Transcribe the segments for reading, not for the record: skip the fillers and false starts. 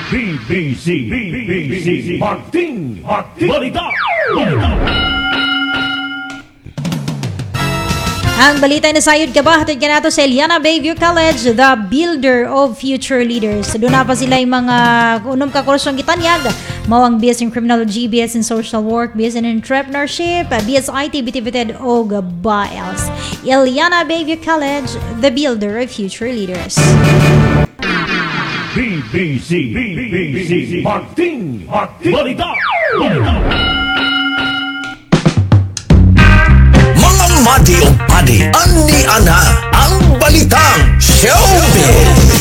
BBC Bagting Balita. Ang balita na sayod ka ba? Hatid ka nato sa Eliana Bayview College, the builder of future leaders. Doon na pa sila yung mga unong kakursong kitanyag. Mawang BS in Criminology, BS in Social Work, BS in Entrepreneurship, BS IT, BTVTED, o Baels. Eliana Bayview College, the builder of future leaders. BBC Bagting Balita. Mga madi o padi, ani ana ang balitang showbiz.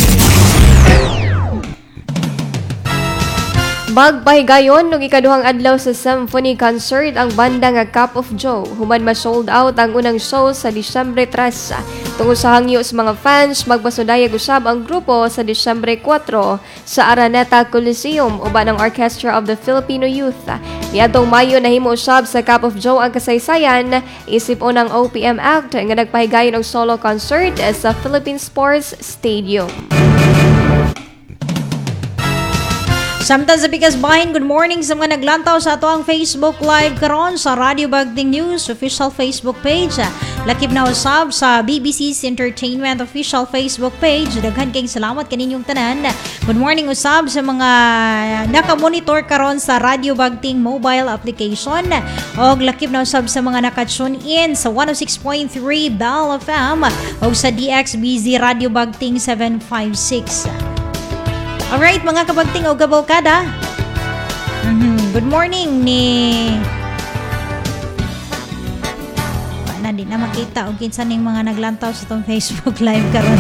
Magpahigayon nung ikaduhang adlaw sa symphony concert ang banda nga Cup of Joe. Human ma-sold out ang unang show sa Disyembre 3. Tungod sa hangyo sa mga fans, magpasudayag usab ang grupo sa Disyembre 4 sa Araneta Coliseum uban ang Orchestra of the Filipino Youth. Niadtong Mayo nahimo usab sa Cup of Joe ang kasaysayan isip unang OPM Act nga nagpahigayon og solo concert sa Philippine Sports Stadium. Samtang sa Pikas Bahin, good morning sa mga naglantaw sa ato ang Facebook Live karon sa Radio Bagting News official Facebook page. Lakip na usab sa BBC's Entertainment official Facebook page. Daghan kayong salamat kaninyong tanan. Good morning usab sa mga nakamonitor karon sa Radio Bagting mobile application. Og lakip na usab sa mga naka-tune in sa 106.3 Bell FM o sa DXBZ Radio Bagting 756. Alright, mga kabagting o kabalkada. Good morning ni... Wala din na makita o kinsa ning mga naglantaw sa itong Facebook Live karon.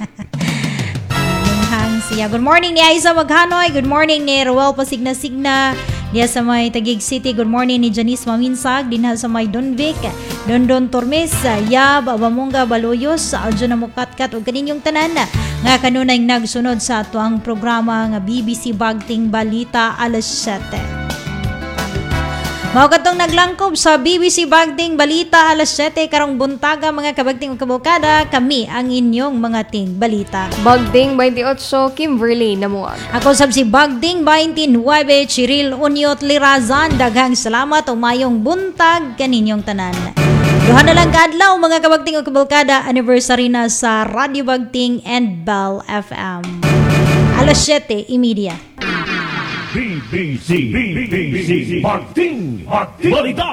Hang siya. Good morning ni Aiza Maghanoy. Good morning ni Roel Pasigna-Signa. Diya sa may Taguig City. Good morning ni Janice Maminsag. Dinha sa may Donvic. Dondon Tormes. Yab, Abamunga, Baloyos. Audio na Mukatkat. O kaninyong tanan nga kanunay nagsunod sa ato ang programa nga BBC Bagting Balita alas 7. Mao katong naglangkob sa BBC Bagting Balita alas 7 karong buntaga mga kabagting ug kabukada, kami ang inyong mga ting balita. Bagting 28 Kimberly Namuag. Ako sab si Bagting 29 Chiril Unyot Lirazan. Daghang salamat o mayong buntag kaninyong tanan. Duha na lang kaadlaw mga kabagting o kabalkada, anniversary na sa Radio Bagting and Bell FM. Alas 7:30. BBC Bagting Balita.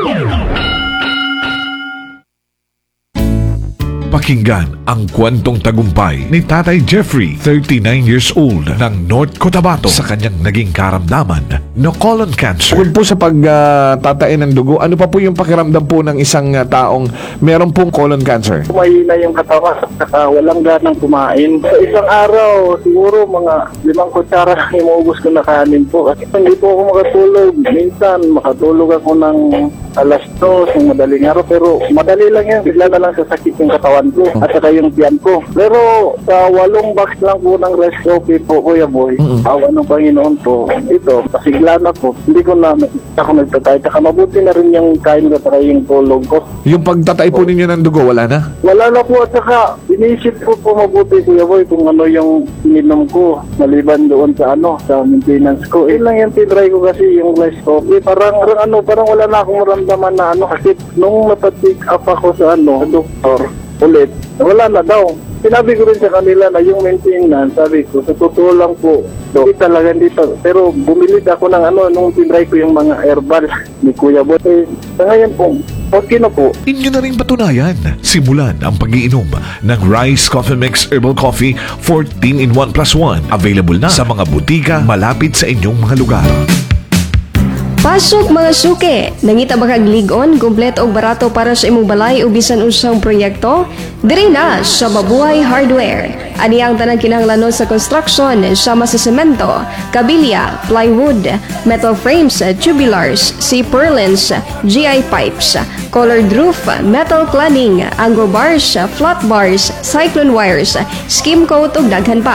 Pakinggan ang kwentong tagumpay ni Tatay Jeffrey, 39 years old, ng North Cotabato sa kanyang naging karamdaman na colon cancer. Bukod po sa pagtatain ng dugo, ano pa po yung pakiramdam po ng isang taong meron pong colon cancer? Mahina yung katawan at walang ganang kumain. Sa isang araw, siguro mga 5 kutsara lang imuubos ko na kanin po. Kasi hindi po ako makatulog. Minsan, makatulog ako ng alas 2 ng madaling araw. Pero madali lang yan. Bigla na lang sasakit yung katawan ko at saka yung tiyan ko. Pero sa 8 box lang po ng rice coffee po, Kuya Boy, awa ng Panginoon po, ito, pasigla na po. Hindi ko na ako nagtatay. Saka mabuti na rin yung kain ko at yung tulog ko. Yung pagtatay po ninyo ng dugo, wala na? Wala na po at saka inisip ko po mabuti, Kuya Boy, kung ano yung ininom ko maliban doon sa sa maintenance ko. Lang yung tinry ko kasi yung rice coffee. Parang wala na akong maramdaman na kasi nung napatik up ako sa doktor ulit, wala na daw. Sinabi ko rin sa kanila na yung maintenance, sabi ko, sa totoo lang po, hindi talaga dito. Pero bumili ako ng nung tinry ko yung mga herbal ni Kuya Boy. Sa ngayon po, okay na po. Inyo na rin patunayan. Simulan ang pag-iinom ng Rice Coffee Mix Herbal Coffee 14-in-1+1. Available na sa mga butika malapit sa inyong mga lugar. Pasok mga suke! Nangita ba kag ligon, kumpleto og barato para sa imong balay o bisan usang proyekto? Diri na sa Mabuhay Hardware. Ani ang tanang kinahanglanon sa construction sama sa semento, kabilya, plywood, metal frames, tubulars, C-purlins, GI pipes, colored roof, metal cladding, anglo bars, flat bars, cyclone wires, skim coat ug daghan pa.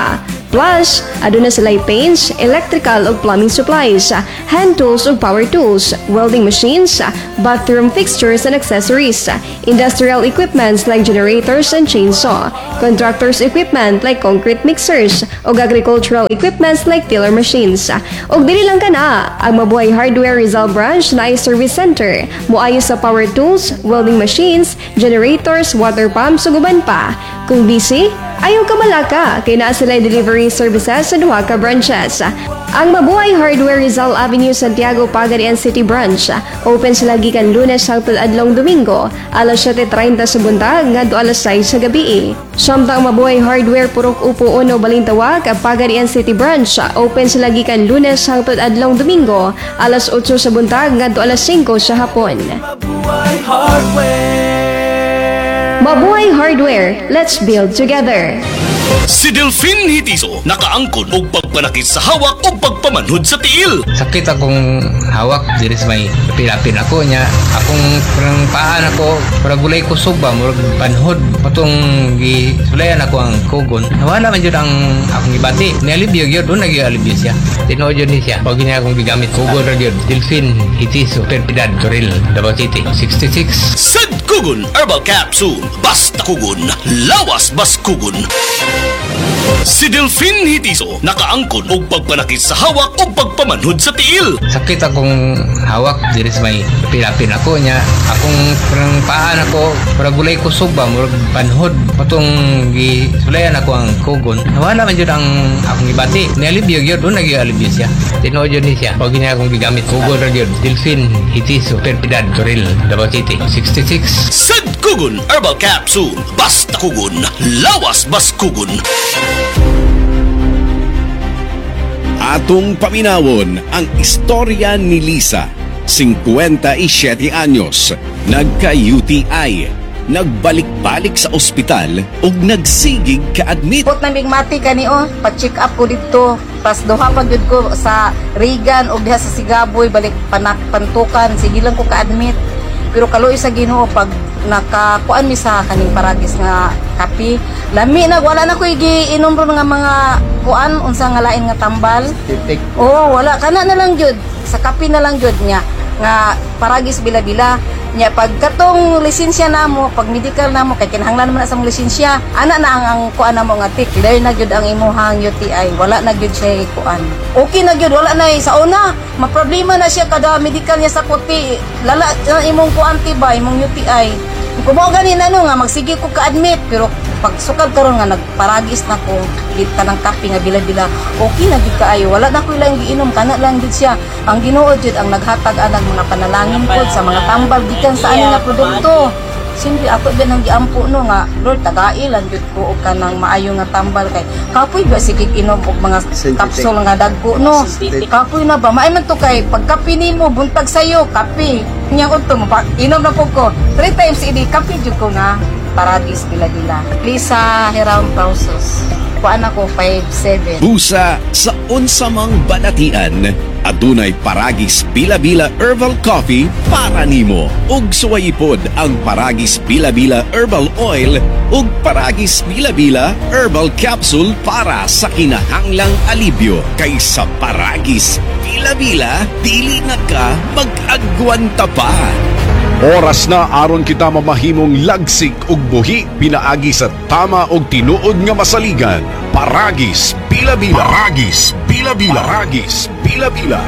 Plus, aduna sila'y paints, electrical ug plumbing supplies, hand tools ug power tools, welding machines, bathroom fixtures and accessories, industrial equipments like generators and chainsaw, contractors equipment like concrete mixers, ug agricultural equipments like tiller machines. Ug dili lang kana, ang Mabuhay Hardware Rizal Branch na ay service center, muayo sa power tools, welding machines, generators, water pumps ug uban pa. Kung busy, ayaw ka malaka, kay naa sila delivery services sa duha ka branches. Ang Mabuhay Hardware Rizal Avenue, Santiago, Pagadian City Branch. Open sila gikan Lunes hangtod adlong Domingo, alas 7:30 sa buntag ngadto alas 6 sa gabi. Samtang Mabuhay Hardware Purok Upo Uno Balintawak, Pagadian City Branch. Open sila gikan Lunes hangtod adlong Domingo, alas 8 sa buntag ngadto alas 5 sa hapon. Mabuhay Hardware, let's build together. Si Delphine Hitiso nakaangkon og pagpanakit sa hawak o pagpamanhod sa tiil. Sakit akong hawak, diri sa may pilapin ako niya. Akong parang paan ako, parang gulay kusog ba, murag panhod. Patong gisulayan ako ang kugon. Nawala man yun ang akong ibati. Nialibyo yun, doon nag-ialibyo siya. Tinood yun niya. Pag niya akong gigamit kugon rin yun. Delphine Hitiso, Perpidad, Toril, Davao City, 66. Sad Kugon Herbal Capsule. Basta kugon, lawas bas kugon. Si Delphine Hitiso nakaangkon og pagpanakit sa hawak o pagpamanhod sa tiil. Sakit akong hawak, diri sa may pilapin ako niya. Akong parang paan ako, parang gulay kusog ba, murag panhod. Patong gisulayan ako ang kugon. Nawala man yun ang akong ibati. Nialibyo yun, doon nag-ialibyo siya. Tinood yun niya. Pag niya akong gigamit kugon rin yun. Delphine Hitiso, Perpidad, Toril, Davao City, 66. Sad Kugon Herbal Capsule. Basta kugon, lawas bas kugon. Atong paminawon ang istorya ni Lisa, 57 anyos, nagka-UTI, nagbalik-balik sa ospital ug nagsigig ka-admit. Put na mati kani pag-check up ko dito. Pas duha pag yun ko sa Regan ug diha sa Sigaboy balik pantukan, sige lang ko ka-admit. Pero kaloy sa Ginoo pag nakakuan mi sa kaning paragis nga kape, lami na wala na ko giinom ro nga mga kuan unsa nga lain nga tambal. Oo, wala kana na lang jud sa kape na lang jud niya nga paragis bila-bila nya pagkatong lisensya namo, pag medical namo kay kinahanglan man sa lisensya, ana na ang kuan namo nga tik, clear na gyud ang imuhang UTI, wala na gyud siya kuan. Okay na gyud, wala na sa una, maproblema na siya kada medical niya sa kuti, lala imong kuan tiba, imong UTI. Kung mo ganin nga magsige ko ka-admit, pero pag sukad karon nga nagparagis na ko kita ng kape nga bila-bila, okay na gyud kaayo, wala na ko ilang giinom, kana lang gyud siya. Ang Ginoo jud ang naghatag anang mga panalangin pod sa mga tambal gikan sa ani nga produkto. Simple ako din ang giampo no nga Lord tagailan jud ko og kanang maayo nga tambal kay kapoy ba sige inom og mga kapsul nga dagko no. Kapoy na ba maay man to kay pagkape nimo buntag sayo kape. Nya udto mo inom na pud ko 3 times idi kape jud ko na paradis bila-bila. Lisa Heram Pausos. Kuan ako 5'7". Busa sa unsamang banatian, adunay Paragis Bila-Bila Herbal Coffee para nimo. Ug suwayipod ang Paragis Bila-Bila Herbal Oil ug Paragis Bila-Bila Herbal Capsule para sa kinahanglang alibyo. Kaysa Paragis Bila-Bila, dili na ka mag-agwanta pa. Oras na aron kita mamahimong lagsik ug buhi pinaagi sa tama ug tinuod nga masaligan. Paragis Bila-Bila. Paragis Bila-Bila. Paragis Bila-Bila.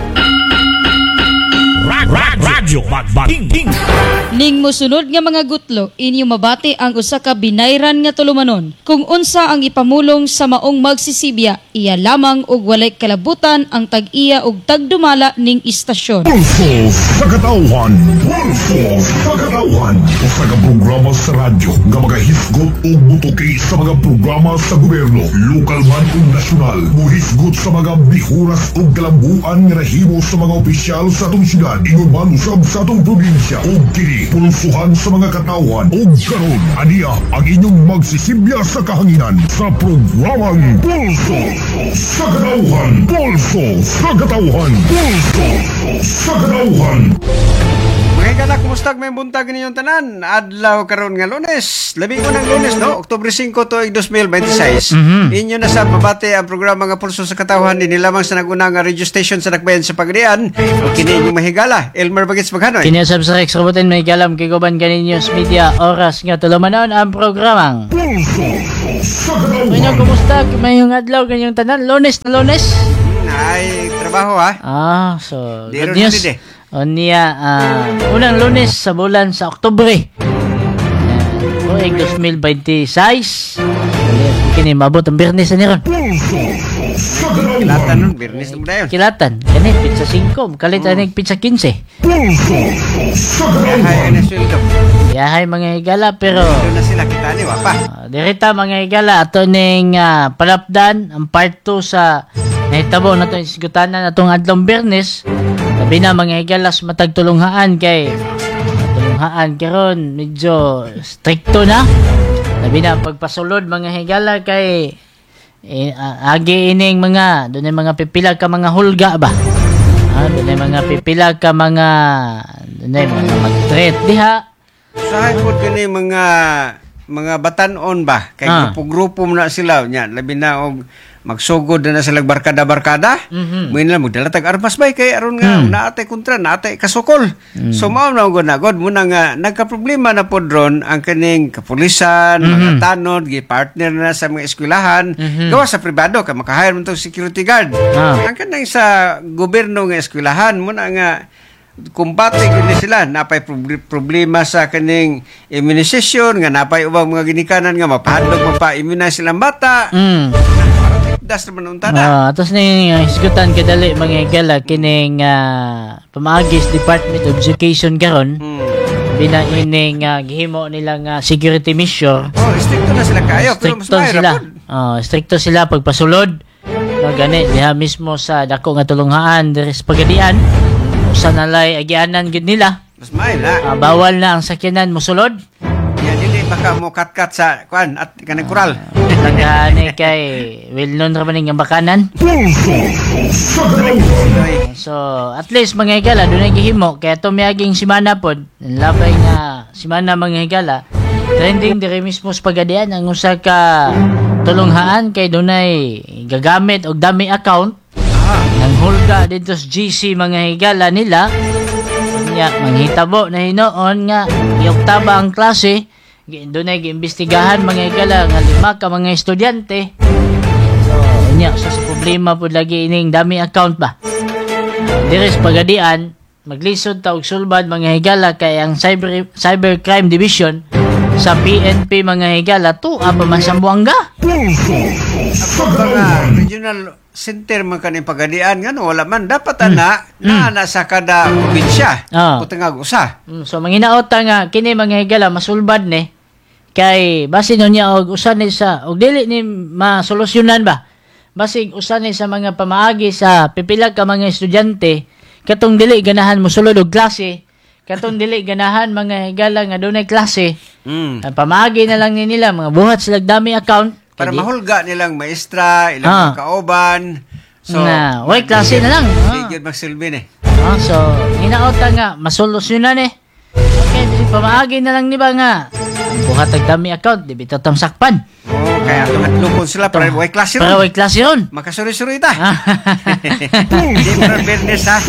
Radyo Magbating. Ning mosunod nga mga gutlo, inyo mabati ang usa ka binayran nga tulumanon. Kung unsa ang ipamulong sa maong magsisibya, iya lamang og walay kalabutan ang tag-iya og tagdumala ning istasyon. Pulso sa katauhan. Pulso sa katauhan. Usa ka programa sa radyo nga magahisgot og butuki sa mga programa sa gobyerno, lokal man ug nasyonal. Muhisgot sa mga bihuras ug kalambuan nga nahimo sa mga opisyal sa atong syudad, ingon man usab sa atong probinsya. Og kini pulsuhan sa mga katawan. Og karon aniya ang inyong magsisibya sa kahanginan sa programang Pulso sa katauhan. Pulso sa katauhan. Pulso sa katauhan. Mga kumusta may buntag ninyong tanan? Adlaw karon nga Lunes. Labi ko ng Lunes, no? Oktubre 5 tuig 2026. Inyo na sa mabate ang programa nga Pulso sa Katawhan din lamang sa naguna nga radio station sa Nakbayan sa Pagdian. O kini inyong mahigala. Elmer Bagets Maghanoy. Kinasab sa Rex Robotin may galam kay Goban News Media oras nga tulumanon ang programang. Mga kumusta may yung adlaw kanyang tanan? Lunes na Lunes? Ay, trabaho ha? So good news. O niya, unang Lunes sa bulan sa Oktubre. Tuig 2026. Kini mabot ang Biyernes ni ron. Kilatan nun, Biyernes mo na yun. Kilatan. Kani, pizza 5. Kalit aning pizza 15. Yahay na sweldo. Yahay mga higala, pero... Doon na sila kita ni Wapa. Dirita mga higala, ato ning palapdan, ang part 2 sa... Nahitabo na itong isgutanan na itong adlong Biyernes. Sabi na mga higalas matagtulunghaan kay tulunghaan karon medyo stricto na. Sabi na pagpasulod mga higala kay agi ining mga doon ay mga pipilag ka mga hulga ba. Doon ay mga pipilag ka mga doon ay mga mag-treat diha. Usahay po kini mga batanon ba kay grupo na sila nya labi na og magsugod na sila barkada-barkada. May nila magdala tag armas bay kay aron nga naatay kontra, naatay kasukol. So mao na gunagod muna nga nagka-problema na pod ron ang kaning kapulisan, mga tanod, gi-partner na sa mga eskwelahan. Gawa sa pribado kay makahire man tong security guard. Ang kanang sa gobyerno nga eskwelahan muna nga kumpate gini sila napay problema sa kaning immunization nga napay ubang mga ginikanan nga mapahadlok mapa-immunize silang bata. Das naman unta na. Tapos ning isgutan kadali mga higala kining pamaagis Department of Education karon. Bina ining gihimo nilang security measure. Stricto na sila kayo. Stricto sila. Stricto sila pagpasulod. Gani diha mismo sa dako nga tulunghaan diri sa Pagadian. Usa na lay agianan gid nila. Mas may na. Bawal na ang sakyanan mosulod. Yan dili baka mo kat sa kuan at kanang kural. Nagani kay well known ra man ang bakanan. So at least mga higala dunay gihimo kay ato miaging simana pod labay nga simana mga higala trending diri mismo sa Pagadian ang usa ka tulunghaan kay dunay gagamit og dummy account ng hulga dito sa GC mga higala nila nya manghitabo na hinoon nga i-oktaba ang klase. Doon ay giimbestigahan mga higala nga 5 ka mga estudyante. So, nya sa problema po lagi ining dami account ba. Diris Pagadian, maglisod ta og sulbad mga higala kay ang Cybercrime Division sa PNP mga higala pa man sa Buanga. Ako ba regional center man kaning Pagadian nga wala man dapat na sa kada probinsya. Putangag usa. So manginaot nga kini mga higala masulbad ni kay basin niya og usa ni sa og dili ni masolusyonan ba. Basig usa ni sa mga pamaagi sa pipila ka mga estudyante katong dili ganahan mosulod og klase, katong dili ganahan mga higala nga dunay klase. Pamaagi na lang ni nila mga buhat sila dami account para mahulga nilang maestra, ilang kauban. So, way klase na lang. Hindi magsilbi ni. So, hinaot nga masolusyonan ni. Okay, pamaagi na lang ni ba nga buhat ang dami account, di bitaw tamsakpan. Kaya tumatlukon sila para way klase ron. Para way klase ron. Makasuri-suri ta. Hindi mo ron Bernes ha.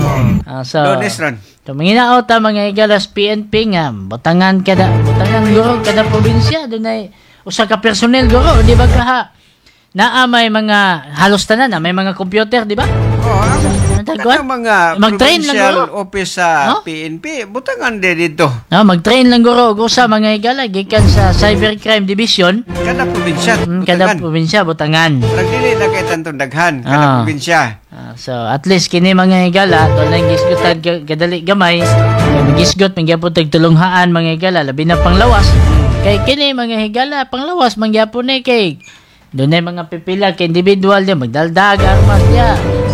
So, Lunes ron. Tuminginaot mga igalas PNP nga, butangan guro kada probinsya, doon ay usa ka personnel guro, di ba ka naa may mga halos tanan may mga computer, di ba? Ang mga mag-train lang guro office sa PNP butangan dito. Mag-train lang guro usa mga higala gikan sa Cybercrime Division kada probinsya butangan. Dili na kay tantong daghan kada probinsya. So at least kini mga higala tulay gisgutan kadali gamay magisgot mangyapon tagtulunghaan mga higala labi na panglawas. Kay kini mga higala panglawas mangyapon ni kay dunay mga pipila kay individual dia magdaldag armas dia.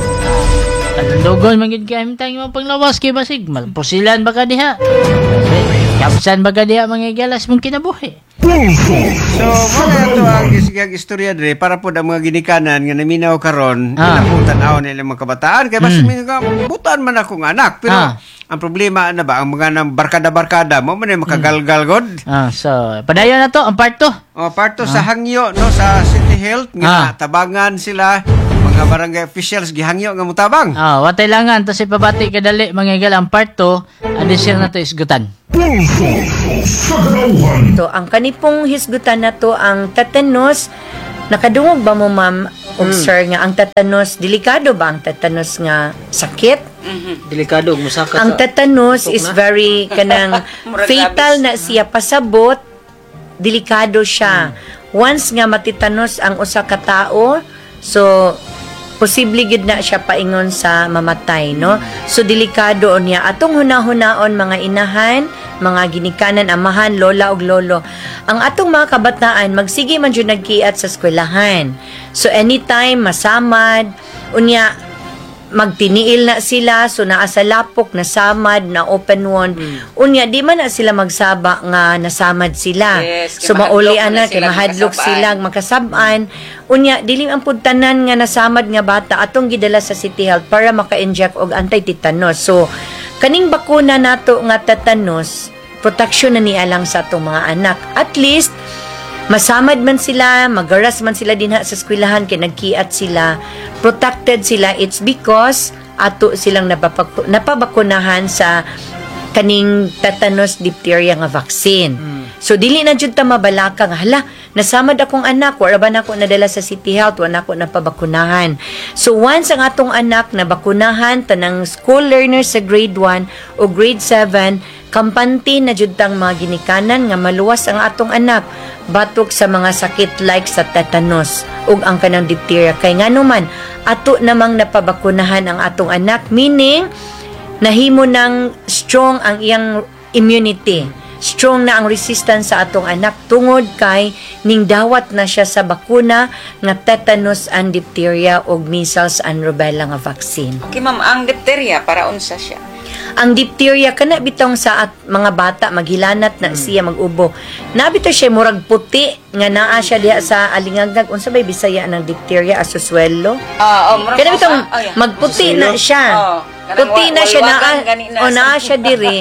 Tandugon magid kay himtang mga panglawas kay basig malpusilan baka diha. Kapsan baka diha mga igalas mong kinabuhi. So mga ito ang istorya dre para po ang mga ginikanan nga naminaw karon inabutan aw nila mga kabataan kay basig mga butan man akong anak pero Ang problema na ba, ang mga nang barkada-barkada mo, man makagalgal god. So, padayon na to, ang part 2. Part 2 sa hangyo, no, sa City Health, nga tabangan sila, mga barangay officials, gihangyo nga mutabang. Watay langan, to si pabati kadali, mga higala, ang part 2, adisir na to isgutan. Pulso sa Kadauhan. So, ang kanipong hisgutan na to, ang tetanus, nakadungog ba mo, ma'am, sir, nga ang tetanus, delikado ba ang tetanus nga sakit? Delikado, musaka. Ang tetanus is very kanang fatal na siya pasabot, delikado siya. Once nga matitanos ang usa ka tao, so posible gid na siya paingon sa mamatay, no? So delikado niya. Atong hunahunaon mga inahan, mga ginikanan, amahan, lola ug lolo. Ang atong mga kabataan magsige man jud nagkiat sa eskwelahan. So anytime masamad unya magtiniil na sila, so naa sa lapok, nasamad, na open one. Unya, di man na sila magsaba nga nasamad sila. Yes, so maulian na, kay mahadlok sila, makasaban. Unya, dili ang pudtanan nga nasamad nga bata, atong gidala sa City Health para maka-inject og anti-tetanus. So, kaning bakuna nato nga tetanus, protection na niya lang sa atong mga anak. At least, masamad man sila, magaras man sila dinha sa eskwelahan kay nagkiat sila, protected sila. It's because ato silang napabakunahan sa kaning tetanus diphtheria nga vaccine. So dili na jud ta mabalaka nga hala nasamad akong anak, wala ba nako nadala sa City Health, wala nako napabakunahan. So once ang atong anak nabakunahan tanang school learners sa grade 1 o grade 7, kampante na jud tang mga ginikanan nga maluwas ang atong anak batok sa mga sakit like sa tetanus ug ang kanang diphtheria. Kay nganuman ato namang napabakunahan ang atong anak, meaning nahimo ng strong ang iyang immunity, strong na ang resistance sa atong anak tungod kay ning dawat na siya sa bakuna nga tetanus and diphtheria ug measles and rubella nga vaccine. Okay, ma'am, ang diphtheria para unsa siya? Ang diphtheria kana bitong sa mga bata maghilanat na siya mag-ubo. Nabito siya murag puti nga naa siya diha sa alingagag. Unsa bay Bisaya ng diphtheria? Asusuelo? Kana bitong magputi na siya. Puti na siya naa siya diri.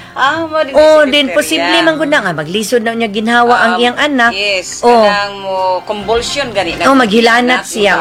Din posible man gud nga maglisod na niya ginhawa ang iyang anak. Yes, kanang mo convulsion gani na. Maghilanat siya.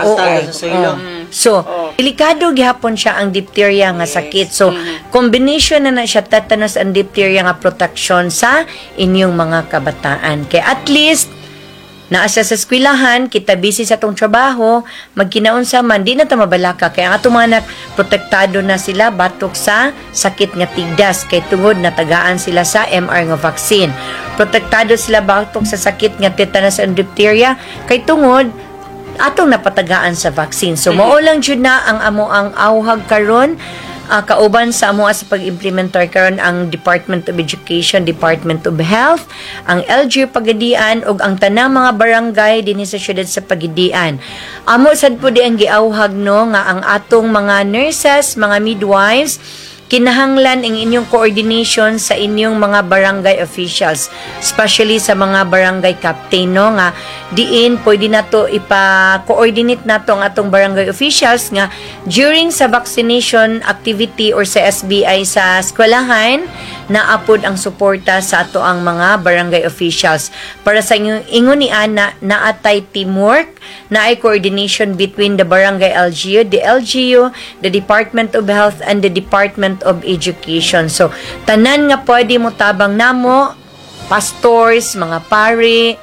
So, delikado gihapon siya ang diphtheria nga sakit. So, combination na siya tetanus and diphtheria nga protection sa inyong mga kabataan. Kaya at least naa siya sa eskwelahan, kita busy sa tong trabaho, magkinaunsa man, di na ta mabalaka. Kaya ang atong mga anak, protektado na sila batok sa sakit nga tigdas. Kay tungod natagaan sila sa MR nga vaccine. Protektado sila batok sa sakit nga tetanus and diphtheria. Kay tungod, atong napatagaan sa vaccine. So, mao lang jud na ang amo ang awhag karon. Kauban sa amo sa pag-implementar karon ang Department of Education, Department of Health, ang LGU Pagadian ug ang tanang mga barangay dinhi sa syudad sa Pagadian. Amo sad po di ang giawhag no nga ang atong mga nurses, mga midwives kinahanglan ang inyong coordination sa inyong mga barangay officials, especially sa mga barangay captain no nga diin pwede nato ipa-coordinate nato ang atong barangay officials nga during sa vaccination activity or sa SBI sa eskwelahan naapod ang suporta sa ato ang mga barangay officials para sa ingon ni ana naatay teamwork, naay coordination between the barangay LGU, the LGU, the Department of Health and the Department of Education. So tanan nga pwede mo tabang namo, pastors, mga pari,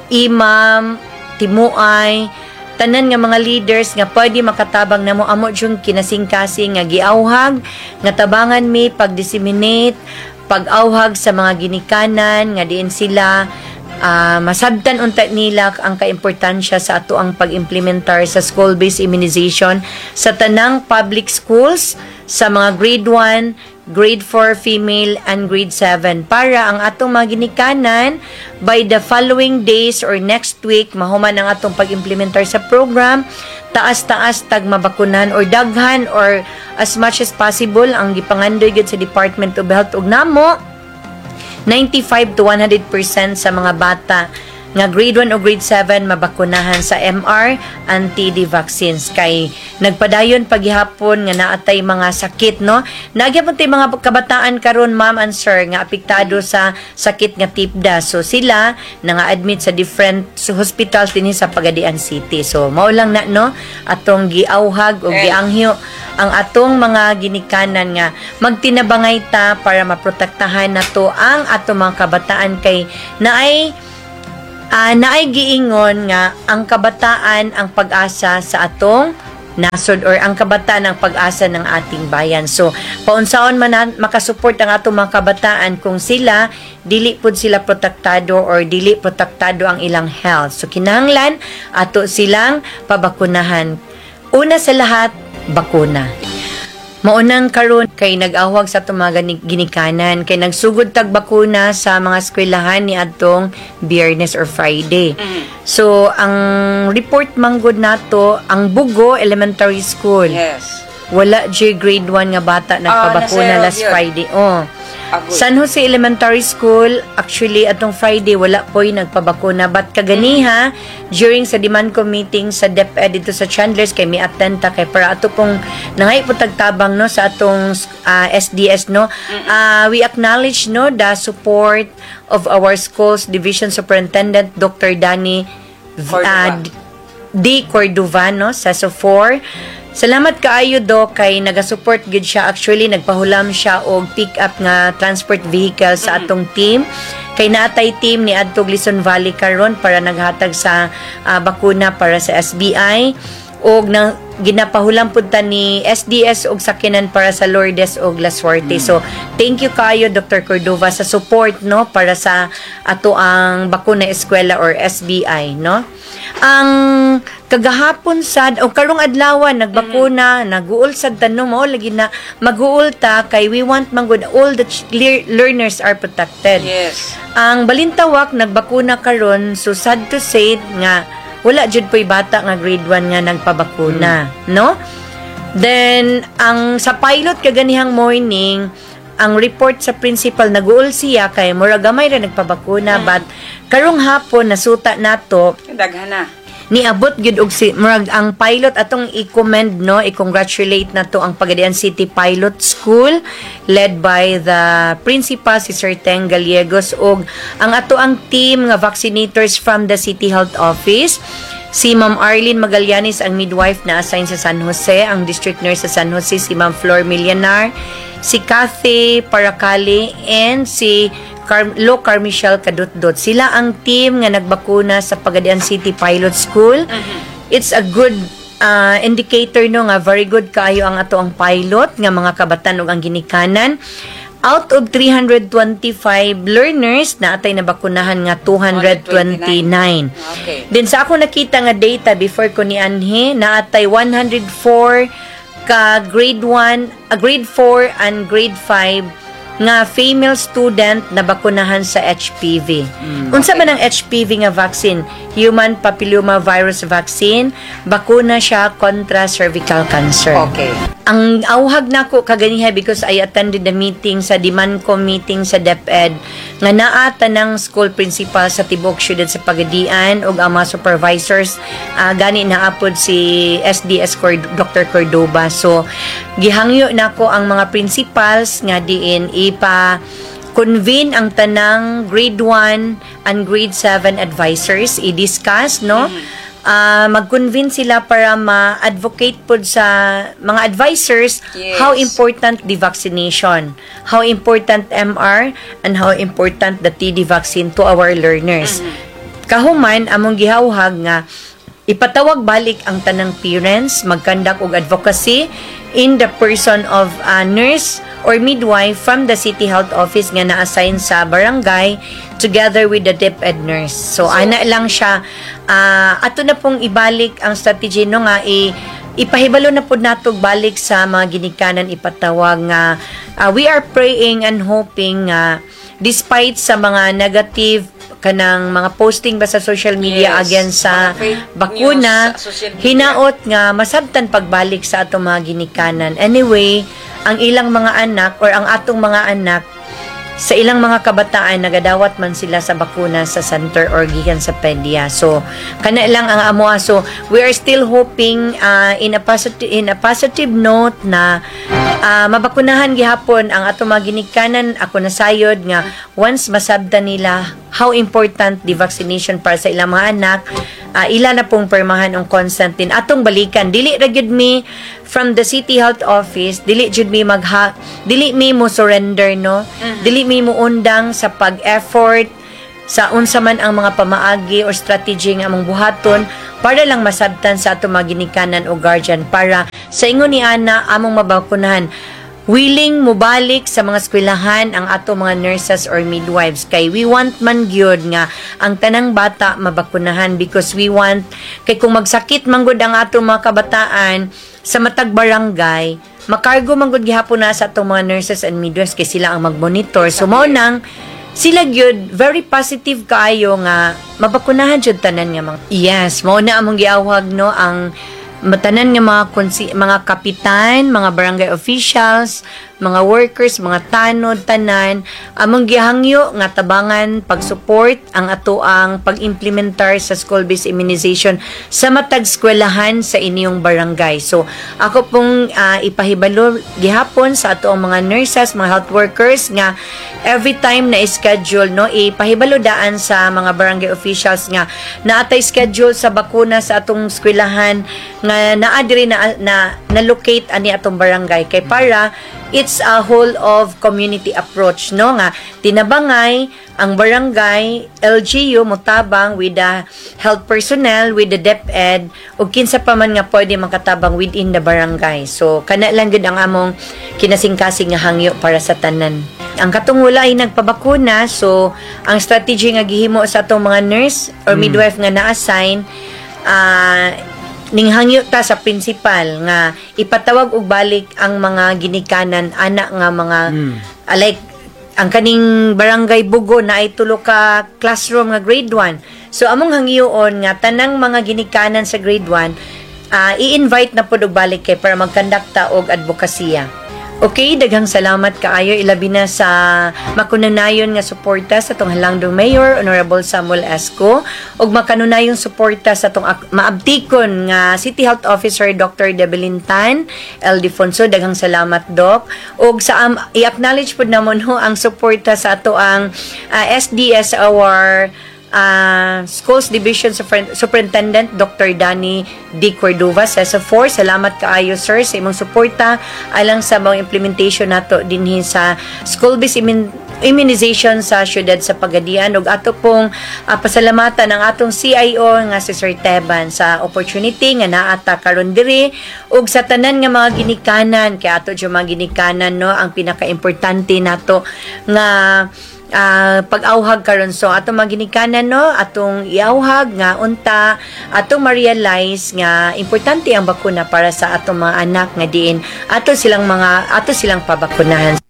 imam, timuay, tanan nga mga leaders nga pwede makatabang namo amo jung kinasing-kasing nga giawhag nga tabangan mi pag-disseminate, pag-awhag sa mga ginikanan nga diin sila masabtan unta nila ang kaimportansya sa ato ang pag-implementar sa school-based immunization sa tanang public schools sa mga grade 1, grade 4 female and grade 7 para ang atong mga ginikanan by the following days or next week mahuman ang atong pag-implementar sa program, taas-taas tag mabakunan or daghan or as much as possible ang gipangandoy gid sa Department of Health ug namo 95 to 100% sa mga bata nga grade 1 o grade 7 mabakunahan sa MR and TD vaccines kay nagpadayon paghihapon nga naatay mga sakit no. Nagyapon tay mga kabataan karon ma'am and sir nga apektado sa sakit nga tipda. So sila nga-admit sa different hospitals dinhi sa Pagadian City. So mao lang na no atong giawhag o gianghyo ang atong mga ginikanan nga magtinabangay ta para maprotektahan nato ang atong mga kabataan kay naay giingon nga ang kabataan ang pag-asa sa atong nasod or ang kabataan ang pag-asa ng ating bayan. So, paunsaon man makasupport ang atong mga kabataan kung sila dili pud sila protektado or dili protektado ang ilang health. So, kinahanglan ato silang pabakunahan. Una sa lahat, bakuna. Maunang karon kay nag-awag sa itong mga ginikanan kay nagsugod tag bakuna sa mga eskwelahan ni adtong Biyernes or Friday. So ang report manggod nato ang Bugo Elementary School. Yes. Wala grade 1 nga bata nagpabakuna last Friday. San Jose Elementary School, actually atong Friday wala po'y nagpabakuna but kaganiha during sa demand ko meeting sa DepEd dito sa Chandlers kay may attend ta kay para ato pong nangay po tagtabang no sa atong SDS no. We acknowledge no the support of our school's division superintendent Dr. Danny D. Cordova no sa SO4. Salamat kaayo do kay nagasupport gid siya. Actually nagpahulam siya og pick up nga transport vehicle sa atong team. Kay naatay team ni adtog Luzon Valley karon para naghatag sa bakuna para sa SBI og nang ginapahulam pud ta ni SDS og sakinan para sa Lourdes og La Suerte. So thank you kaayo Dr. Cordova sa support no para sa ato ang bakuna eskwela or SBI no. Ang kagahapon sad o karong adlaw nagbakuna naguol sad tanong mo lagi na maguol ta kay we want manggod all the learners are protected. Yes. Ang balintawak nagbakuna karon so sad to say nga wala jud po'y bata nga grade 1 nga nagpabakuna no. Then ang sa pilot kaganihang morning ang report sa principal naguol siya kay mura gamay ra nagpabakuna but karong hapon nasuta nato daghana niabot gyud og si murag ang pilot atong i-commend no i-congratulate nato ang Pagadian City Pilot School led by the principal si Sir Teng Gallegos og ang ato ang team nga vaccinators from the City Health Office. Si Ma'am Arlene Magallanes ang midwife na assign sa San Jose, ang district nurse sa San Jose si Ma'am Flor Millanar, si Kathy Paracali and si Carmichelle Kadutdot. Sila ang team nga nagbakuna sa Pagadian City Pilot School. It's a good indicator no nga very good kaayo ang ato ang pilot nga mga kabatan ug ang ginikanan. Out of 325 learners na atay nabakunahan nga 229. Okay. Then sa ako nakita nga data before ko ni Anhe na atay 104 ka grade 1, grade 4 and grade 5 nga female student na bakunahan sa HPV. Unsa man ang HPV nga vaccine? Human papilloma virus vaccine. Bakuna siya kontra cervical cancer. Okay. Ang auhag nako kaganiha because I attended the meeting sa demand ko meeting sa DepEd nga naa tanang school principal sa tibok syudad sa Pagadian ug ang mga supervisors gani naapod si SDS Dr. Cordova. So gihangyo nako ang mga principals nga diin convene ang tanang grade 1 and grade 7 advisors i-discuss no. Mag-convene sila para ma-advocate po sa mga advisors how important the vaccination, how important MR, and how important the TD vaccine to our learners. Kahuman, among gihawhag nga ipatawag balik ang tanang parents, mag-conduct og advocacy in the person of a nurse or midwife from the City Health Office nga na-assign sa barangay together with the DepEd nurse. So ana lang siya ato na pong ibalik ang strategy no nga ipahibalo na pud nato balik sa mga ginikanan ipatawag nga we are praying and hoping despite sa mga negative kanang mga posting ba sa social media against sa bakuna hinaot nga masabtan pagbalik sa atong mga ginikanan. Anyway, ang ilang mga anak or ang atong mga anak sa ilang mga kabataan nagadawat man sila sa bakuna sa center or gikan sa pedya. So kana lang ang amo. So we are still hoping in a positive note na mabakunahan gihapon ang ato mga ginikanan. Ako nasayod nga once masabda nila how important the vaccination para sa ilang mga anak, ila na pong permahan ang constant din atong balikan. Dili ra gyud mi from the city health office, dili jud mi dili mi mo surrender, no. Dili mi mo undang sa pag-effort sa unsa man ang mga pamaagi or strategy nga among buhaton para lang masabtan sa ato mga ginikanan o guardian para sa ingon ni ana among mabakunahan. Willing mubalik sa mga eskwelahan ang ato mga nurses or midwives kay we want man gyud nga ang tanang bata mabakunahan because we want kay kung magsakit man gud ang ato mga kabataan sa matag barangay, makargo man gud gihapon na sa atong mga nurses and midwives kay sila ang magmonitor. So mao nang sila gyud very positive kaayo nga mabakunahan jud tanan nga mga. Yes, mao na among giawhag, no, ang matanan nga mga kapitan, mga barangay officials, mga workers, mga tanod, tanan, among gihangyo nga tabangan pag-support ang atoang pag-implementar sa school-based immunization sa matag eskwelahan sa inyong barangay. So, ako pong ipahibalo gihapon sa atoang mga nurses, mga health workers nga every time na schedule, no, ipahibalo daan sa mga barangay officials nga naatay schedule sa bakuna sa atong eskwelahan nga naadiri na locate ani atong barangay kay para it's a whole of community approach, no, nga tinabangay ang barangay LGU motabang with the health personnel, with the DepEd ug kinsa pa man nga pwede makatabang within the barangay. So kana lang gud ang among kinasingkasing nga hangyo para sa tanan. Ang katungula ay nagpabakuna, so ang strategy nga gihimo sa atong mga nurse or midwife nga na-assign ninghangyo ta sa principal nga ipatawag og balik ang mga ginikanan ana nga mga like ang kaning barangay Bugo na ay tulo ka classroom nga grade 1. So among hangyoon nga tanang mga ginikanan sa grade 1 i-invite na pud og balik kay para magkandakta og advokasya. Okay, daghang salamat kaayo ilabi na sa makunanayon nga suporta sa tong halangdong Mayor Honorable Samuel Esco ug makanunayong suporta sa tong maabtikon nga City Health Officer Dr. Debelin Tan El Defonso. Daghang salamat, Doc. Ug sa i-acknowledge pud namon ho ang suporta sa ato ang SDS our Schools Division Superintendent Dr. Danny D. Cordova, CESA4. Salamat kaayo, sir, sa imong suporta alang sa mga implementation nato dinhi sa school-based immunization sa syudad sa Pagadian. Ug ato pong pasalamatan ang atong CIO nga si Sir Teban sa opportunity nga naata karon diri ug sa tanan nga mga ginikanan kay ato jud mga ginikanan, no, ang pinaka-importante nato nga pag-awhag karon. So atong maginikanan, no, atong iawhag nga unta atong ma-realize nga importante ang bakuna para sa atong mga anak nga diin ato silang pabakunahan.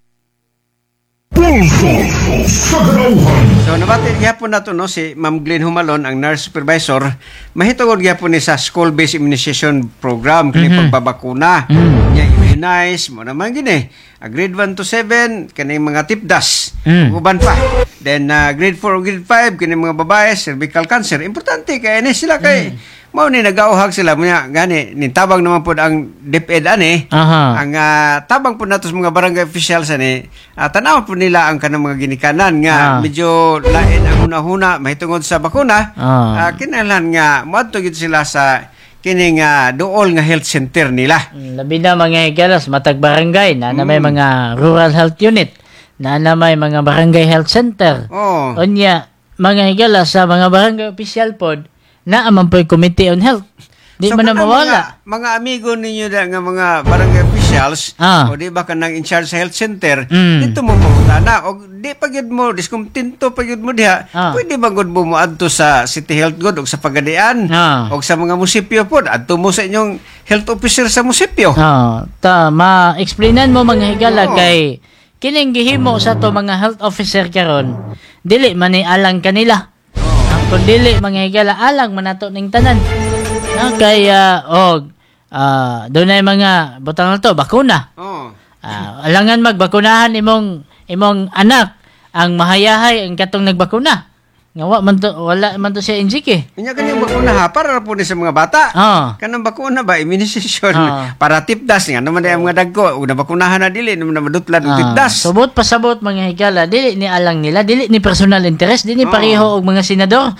So nabati gyapon nato, no, si Ma'am Glenn Humalon, ang nurse supervisor, mahitungod gyapon ni sa school-based immunization program kini pagbabakuna. Nya immunize mo naman gini. Grade 1 to 7 kani mga tipdas. Uban pa. Then grade 4 o grade 5 kani mga babae cervical cancer. Importante kay ani sila kay mao ni nagauhag sila munya gani ni tabang naman pud ang DepEd ani. Ang tabang pud nato sa mga barangay officials ani tan-aw pud nila ang kanang mga ginikanan nga medyo lain ang hunahuna mahitungod sa bakuna. Kinahanglan nga moadto gid sila sa kining duol nga health center nila. Labi na mga higalas matag barangay na may mga rural health unit na may mga barangay health center. Unya mga higalas sa mga barangay official pod na amang po committee on health. Di so, man na mawala. Mga amigo ninyo da nga mga barangay officials o di ba kanang in charge sa health center, dito mo mangutana o di pagid mo diskuntinto pagid mo diha. Pwede ba gud mo adto sa City Health God o sa Pagadian o sa mga munisipyo pod adto mo sa inyong health officer sa munisipyo. Ma-explainan mo mga higala kay kining gihimo sa to mga health officer karon dili man ni alang kanila. Kung dili mga higala alang man nato ning tanan. Kaya doon na mga butang na to bakuna. Alangan magbakunahan imong anak ang mahayahay ang katong nagbakuna. Nga wala man to siya injik eh. Kanya kanyang bakuna ha, para po ni sa mga bata. Kanang bakuna ba, immunisasyon. Para tipdas nga, naman na yung mga dagko. Una bakunahan na dili, naman na madutlan ng tipdas. Subot pasabot mga higala, dili ni alang nila, dili ni personal interest, dili ni pareho og mga senador.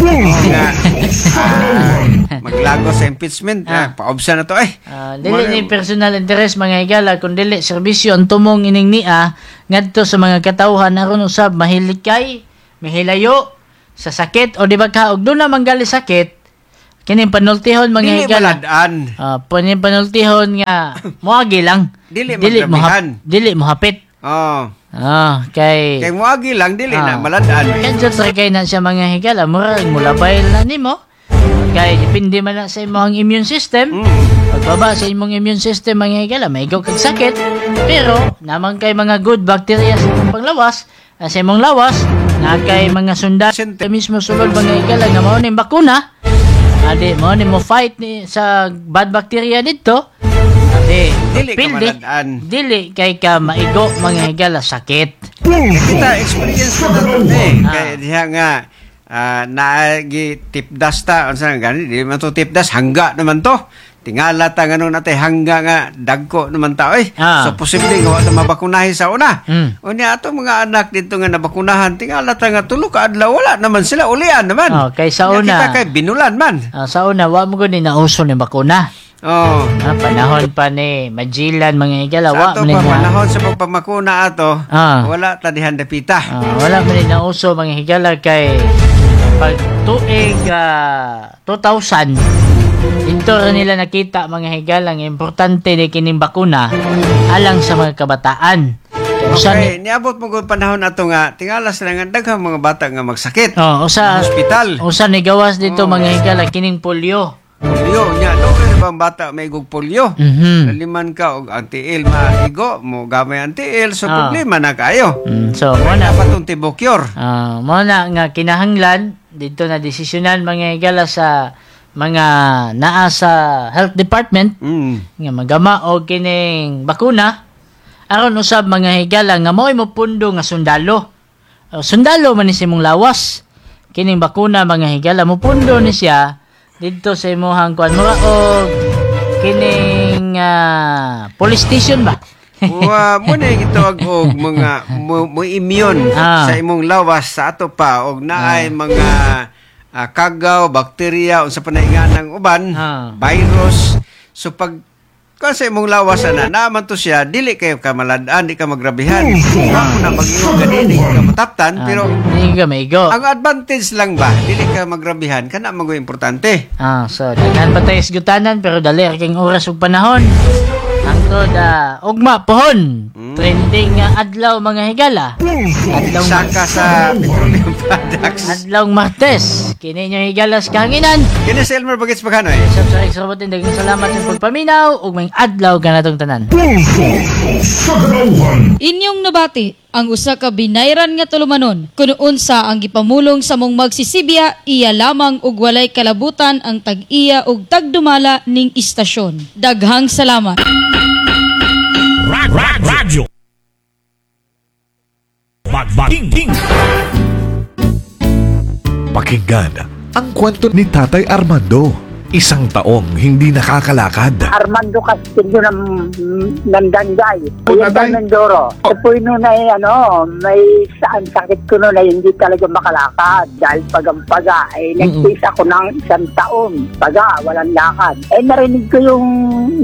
Maglago sa impeachment, paobsa na to eh. Dili ni personal interest mga higala, kung dili serbisyo ang tumong ining niya, ngadto sa mga katawhan aron usab mahilikay, mahilayo, sa sakit o di ba ka og doon na manggali sakit kining panultihon mga higala kining panultihon nga moagi lang dili mo hapit kay moagi lang dili na maladaan kadto sa kay na siya mga higala murag mulabay na nimo kay depende man na sa imong immune system pagbaba sa imong immune system mga higala maigo kag sakit pero naman kay mga good bacteria sa imong panglawas sa imong lawas na kay mga sundalo mismo sulod mga higala nga mao ning bakuna adi mao ni mo fight ni sa bad bacteria dito adi dili kay ka maigo mga higala sakit kita experience na to kay diha nga naagi tipdas ta unsa gani di man to tipdas hangga naman to tingala ta ngano natay hangga nga dagko naman ta so posible nga wala mabakunahi sa una unya ato mga anak dito nga nabakunahan tingala ta nga tulo ka adlaw wala naman sila ulian naman kay sa una kita kay binulan man sa una wa mo gud ni nauso ni bakuna panahon pa ni Magellan mga higala wa man panahon sa pagpamakuna ato wala ta dihan dapita wala man ni nauso mga higala kay pag tuig 2000 dito nila nakita mga higalang importante ni kining bakuna alang sa mga kabataan. Okay, niabot mo kung panahon ato nga tingala sila nga daghang mga bata nga magsakit sa hospital. Usa ni gawas dito mga higala kining polio nya do bang bata may igog polio liman ka og anti-il maigo mo gamay anti-il so problema na kayo so mo na patong tibukyur mo na nga kinahanglan dito na desisyonan mga higala sa mga naa sa health department nga magama og kining bakuna aron usab mga higala nga mo'y mopundo nga sundalo man ni simong lawas kining bakuna mga higala mopundo ni siya dito sa imuhang kuan mo og kining police station ba mo na gitawag og mga mo immune sa imong lawas sa ato pa og naay mga kagaw, bakterya, unsa pa naingan ng uban, virus. So pag kasi mong lawasan na naman to siya, dili kayo ka maladaan, di ka magrabihan. Wala mo na mag-iog ka di ka mataptan, pero ang advantage lang ba, dili ka magrabihan, kana mago importante. So, daghan pa tayo isgutanan, pero dali, aking oras ug panahon. Angkod, ugma pohon. Trending adlaw mga higala. Adlaw saka sa petroleum products. Adlaw Martes. Kini nyo higalas kahanginan. Kini si Elmer Bagets Paganoy. Sa extrabotin, dagang salamat sa pagpaminaw ug may adlaw ka natong tanan. Inyong nabati ang usa ka binayran nga tulumanon. Kuno unsa ang gipamulong sa mong magsisibya, iya lamang ug walay kalabutan ang tag-iya ug tagdumala ning istasyon. Daghang salamat. Radyo Bagbating. Pakinggan ang kwento ni Tatay Armando. Isang taong hindi nakakalakad. Armando Castillo ng Danggay. Kuya Mendoro. Ito po yun na may saan sakit ko noon ay hindi talaga makalakad. Dahil pagampaga, nagtis ako ng 1 taon. Paga, walang lakad. Narinig ko yung